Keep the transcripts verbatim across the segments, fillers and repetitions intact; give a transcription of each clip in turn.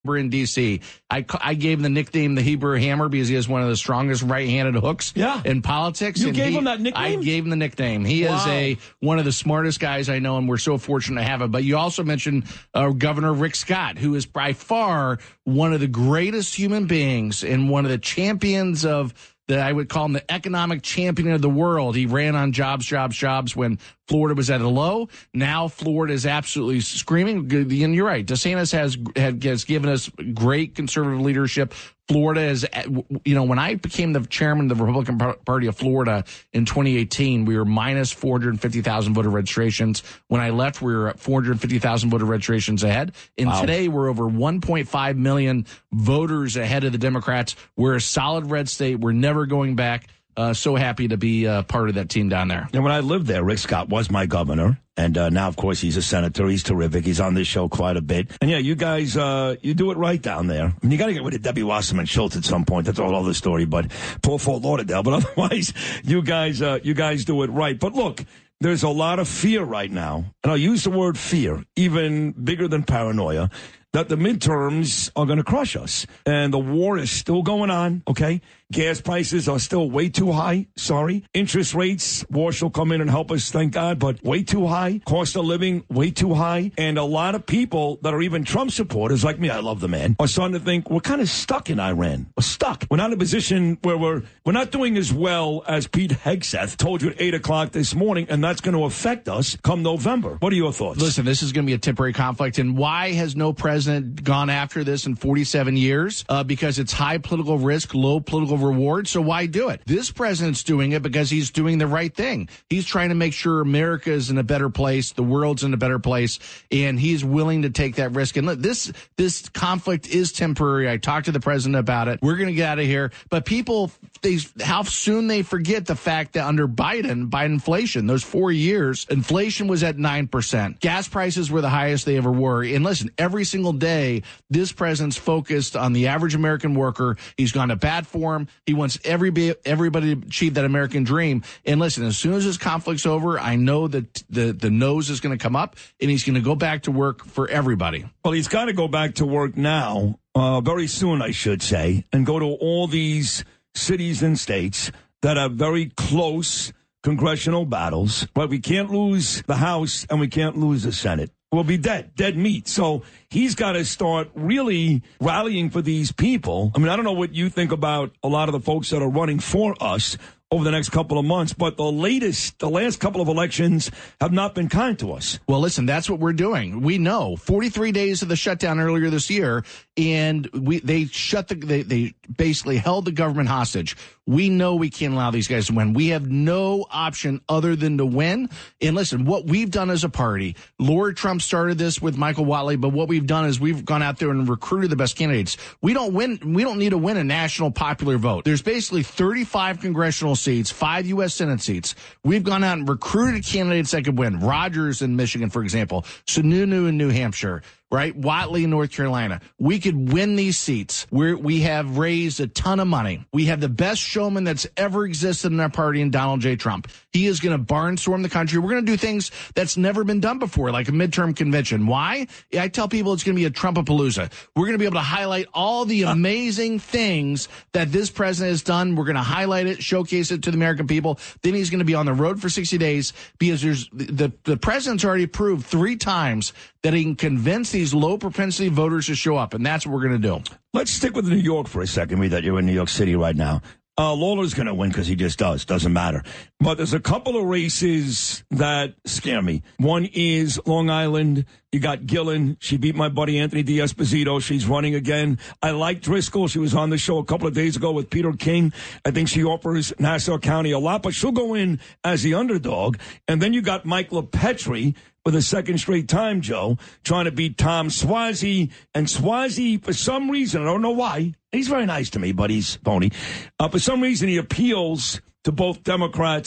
We're in D C. I, I gave him the nickname the Hebrew Hammer because he has one of the strongest right-handed hooks yeah. in politics. You and gave he, him that nickname? I gave him the nickname. He wow. is a one of the smartest guys I know, and we're so fortunate to have him. But you also mentioned uh, Governor Rick Scott, who is by far one of the greatest human beings and one of the champions of that I would call him the economic champion of the world. He ran on jobs, jobs, jobs when Florida was at a low. Now Florida is absolutely screaming. And you're right. DeSantis has, has given us great conservative leadership. Florida is, you know, when I became the chairman of the Republican Party of Florida in twenty eighteen, we were minus four hundred fifty thousand voter registrations. When I left, we were at four hundred fifty thousand voter registrations ahead. And wow. today we're over one point five million voters ahead of the Democrats. We're a solid red state. We're never going back. Uh, so happy to be uh, part of that team down there. And when I lived there, Rick Scott was my governor. And uh, now, of course, he's a senator. He's terrific. He's on this show quite a bit. And, yeah, you guys, uh, you do it right down there. I mean, you got to get rid of Debbie Wasserman Schultz at some point. That's a whole other story. But poor Fort Lauderdale. But otherwise, you guys, uh, you guys do it right. But, look, there's a lot of fear right now. And I'll use the word fear, even bigger than paranoia, that the midterms are going to crush us. And the war is still going on, okay? Gas prices are still way too high. Sorry. Interest rates, war shall come in and help us, thank God, but way too high. Cost of living, way too high. And a lot of people that are even Trump supporters, like me, I love the man, are starting to think we're kind of stuck in Iran. We're stuck. We're not in a position where we're we're not doing as well as Pete Hegseth told you at eight o'clock this morning, and that's going to affect us come November. What are your thoughts? Listen, this is going to be a temporary conflict, and why has no president gone after this in forty-seven years? Uh, because it's high political risk, low political reward, so why do it? This president's doing it because he's doing the right thing. He's trying to make sure America is in a better place, the world's in a better place, and he's willing to take that risk. And look, this this conflict is temporary. I talked to the president about it. We're going to get out of here. But people, they, how soon they forget the fact that under Biden, Biden inflation, those four years, inflation was at nine percent. Gas prices were the highest they ever were. And listen, every single day, this president's focused on the average American worker. He's gone to bat for him. He wants every, everybody to achieve that American dream. And listen, as soon as this conflict's over, I know that the, the nose is going to come up, and he's going to go back to work for everybody. Well, he's got to go back to work now, uh, very soon, I should say, and go to all these cities and states that have very close congressional battles. But we can't lose the House, and we can't lose the Senate. We'll be dead, dead meat. So he's got to start really rallying for these people. I mean, I don't know what you think about a lot of the folks that are running for us over the next couple of months, but the latest, the last couple of elections have not been kind to us. Well, listen, that's what we're doing. We know forty-three days of the shutdown earlier this year, and we they shut the they, they basically held the government hostage. We know we can't allow these guys to win. We have no option other than to win. And listen, what we've done as a party, Lord Trump started this with Michael Watley, but what we've done is we've gone out there and recruited the best candidates. We don't win. We don't need to win a national popular vote. There's basically thirty-five congressional seats, five U S Senate seats. We've gone out and recruited candidates that could win. Rogers in Michigan, for example. Sununu in New Hampshire. Right? Watley in North Carolina. We could win these seats. We're, we have raised a ton of money. We have the best showman that's ever existed in our party in Donald J. Trump. He is going to barnstorm the country. We're going to do things that's never been done before, like a midterm convention. Why? I tell people it's going to be a Trumpapalooza. We're going to be able to highlight all the amazing things that this president has done. We're going to highlight it, showcase it to the American people. Then he's going to be on the road for sixty days because there's the, the president's already proved three times that he can convince these low propensity voters to show up, and that's what we're going to do. Let's stick with New York for a second, me that you're in New York City right now. Uh, Lawler's going to win because he just does. Doesn't matter. But there's a couple of races that scare me. One is Long Island. You got Gillen. She beat my buddy Anthony D'Esposito. She's running again. I like Driscoll. She was on the show a couple of days ago with Peter King. I think she offers Nassau County a lot, but she'll go in as the underdog. And then you got Mike LaPetri for the second straight time, Joe, trying to beat Tom Suozzi. And Suozzi, for some reason, I don't know why, he's very nice to me, but he's phony. Uh, for some reason, he appeals to both Democrats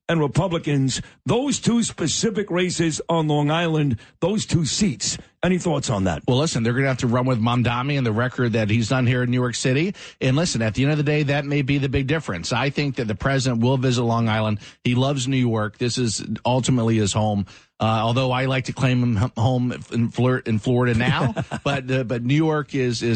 and Republicans, those two specific races on Long Island, those two seats. Any thoughts on that? Well, listen, they're going to have to run with Mamdani and the record that he's done here in New York City. And listen, at the end of the day, that may be the big difference. I think that the president will visit Long Island. He loves New York. This is ultimately his home. Uh, although I like to claim him home in, Flor- in Florida now, but uh, but New York is is